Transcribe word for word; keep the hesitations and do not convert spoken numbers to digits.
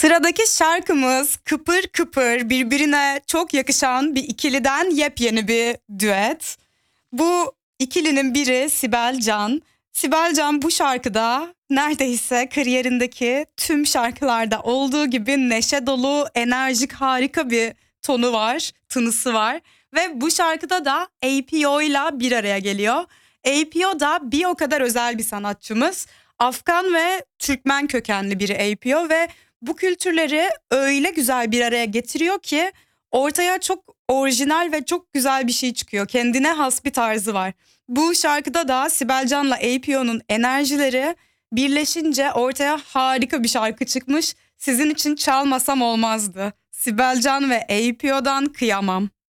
Sıradaki şarkımız kıpır kıpır birbirine çok yakışan bir ikiliden yepyeni bir düet. Bu ikilinin biri Sibel Can. Sibel Can bu şarkıda neredeyse kariyerindeki tüm şarkılarda olduğu gibi neşe dolu, enerjik, harika bir tonu var, tınısı var. Ve bu şarkıda da A P O ile bir araya geliyor. A P O da bir o kadar özel bir sanatçımız. Afgan ve Türkmen kökenli biri A P O ve bu kültürleri öyle güzel bir araya getiriyor ki ortaya çok orijinal ve çok güzel bir şey çıkıyor. Kendine has bir tarzı var. Bu şarkıda da Sibel Can'la A P O'nun enerjileri birleşince ortaya harika bir şarkı çıkmış. Sizin için çalmasam olmazdı. Sibel Can ve A P O'dan Kıyamam.